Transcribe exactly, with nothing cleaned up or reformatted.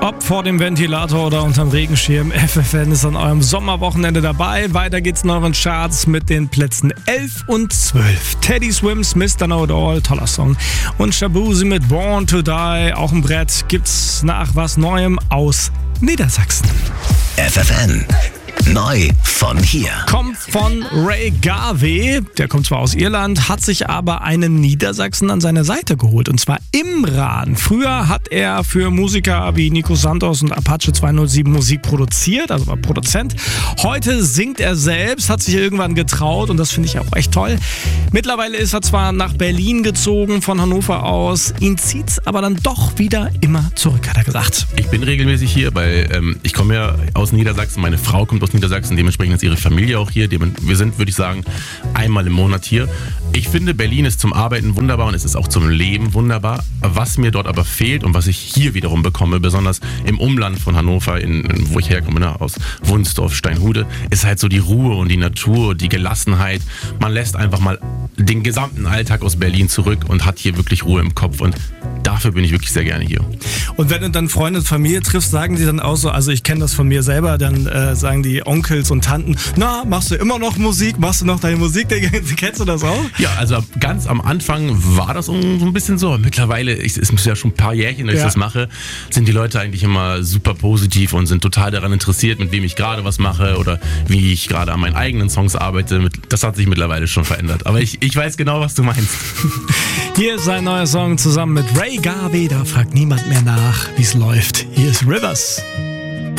Ob vor dem Ventilator oder unterm Regenschirm, F F N ist an eurem Sommerwochenende dabei. Weiter geht's in euren Charts mit den Plätzen elf und zwölf. Teddy Swims, Mister Know It All, toller Song. Und Shabuzi mit Born to Die, auch ein Brett, gibt's nach was Neuem aus Niedersachsen. F F N. Neu von hier. Kommt von Ray Garvey, der kommt zwar aus Irland, hat sich aber einen Niedersachsen an seine Seite geholt, und zwar Imran. Früher hat er für Musiker wie Nico Santos und Apache zweihundertsieben Musik produziert, also war Produzent. Heute singt er selbst, hat sich irgendwann getraut, und das finde ich auch echt toll. Mittlerweile ist er zwar nach Berlin gezogen, von Hannover aus, ihn zieht's aber dann doch wieder immer zurück, hat er gesagt. Ich bin regelmäßig hier, weil ähm, ich komme ja aus Niedersachsen, meine Frau kommt aus Niedersachsen, dementsprechend ist ihre Familie auch hier. Wir sind, würde ich sagen, einmal im Monat hier. Ich finde, Berlin ist zum Arbeiten wunderbar und es ist auch zum Leben wunderbar. Was mir dort aber fehlt und was ich hier wiederum bekomme, besonders im Umland von Hannover, in, wo ich herkomme, ne, aus Wunsdorf, Steinhude, ist halt so die Ruhe und die Natur, die Gelassenheit. Man lässt einfach mal den gesamten Alltag aus Berlin zurück und hat hier wirklich Ruhe im Kopf, und dafür bin ich wirklich sehr gerne hier. Und wenn du dann Freunde und Familie triffst, sagen die dann auch so, also ich kenne das von mir selber, dann äh, sagen die Onkels und Tanten, na, machst du immer noch Musik? Machst du noch deine Musik? Kennst du das auch? Ja, also ganz am Anfang war das so ein bisschen so. Mittlerweile, es ist ja schon ein paar Jährchen, dass ich ja. das mache, sind die Leute eigentlich immer super positiv und sind total daran interessiert, mit wem ich gerade was mache oder wie ich gerade an meinen eigenen Songs arbeite. Das hat sich mittlerweile schon verändert. Aber ich, ich weiß genau, was du meinst. Hier ist ein neuer Song zusammen mit Ray Garvey. Da fragt niemand mehr nach, wie es läuft. Hier ist Rivers.